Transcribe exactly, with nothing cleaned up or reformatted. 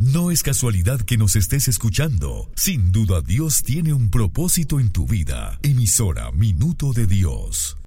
No es casualidad que nos estés escuchando. Sin duda Dios tiene un propósito en tu vida. Emisora Minuto de Dios.